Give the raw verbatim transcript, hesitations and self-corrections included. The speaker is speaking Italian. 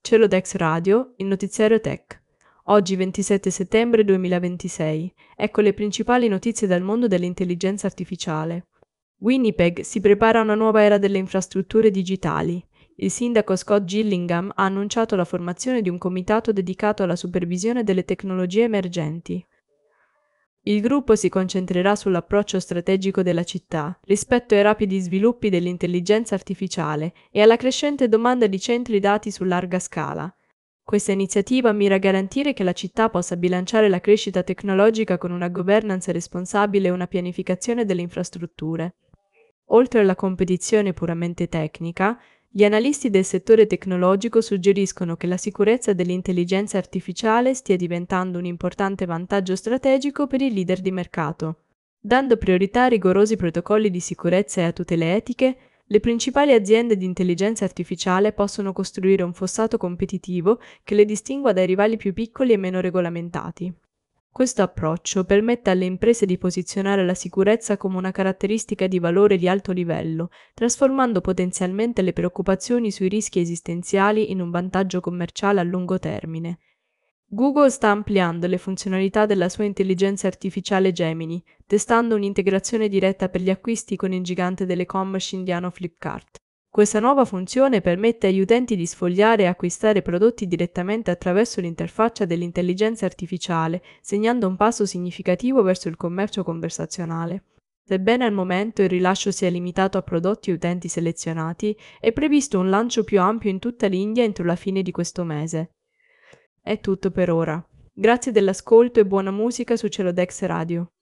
Celodex Radio, il notiziario Tech. Oggi ventisette settembre duemilaventisei. Ecco le principali notizie dal mondo dell'intelligenza artificiale. Winnipeg si prepara a una nuova era delle infrastrutture digitali. Il sindaco Scott Gillingham ha annunciato la formazione di un comitato dedicato alla supervisione delle tecnologie emergenti. Il gruppo si concentrerà sull'approccio strategico della città rispetto ai rapidi sviluppi dell'intelligenza artificiale e alla crescente domanda di centri dati su larga scala. Questa iniziativa mira a garantire che la città possa bilanciare la crescita tecnologica con una governance responsabile e una pianificazione delle infrastrutture. Oltre alla competizione puramente tecnica, gli analisti del settore tecnologico suggeriscono che la sicurezza dell'intelligenza artificiale stia diventando un importante vantaggio strategico per i leader di mercato. Dando priorità a rigorosi protocolli di sicurezza e a tutele etiche, le principali aziende di intelligenza artificiale possono costruire un fossato competitivo che le distingua dai rivali più piccoli e meno regolamentati. Questo approccio permette alle imprese di posizionare la sicurezza come una caratteristica di valore di alto livello, trasformando potenzialmente le preoccupazioni sui rischi esistenziali in un vantaggio commerciale a lungo termine. Google sta ampliando le funzionalità della sua intelligenza artificiale Gemini, testando un'integrazione diretta per gli acquisti con il gigante dell'e-commerce indiano Flipkart. Questa nuova funzione permette agli utenti di sfogliare e acquistare prodotti direttamente attraverso l'interfaccia dell'intelligenza artificiale, segnando un passo significativo verso il commercio conversazionale. Sebbene al momento il rilascio sia limitato a prodotti e utenti selezionati, è previsto un lancio più ampio in tutta l'India entro la fine di questo mese. È tutto per ora. Grazie dell'ascolto e buona musica su Celodex Radio.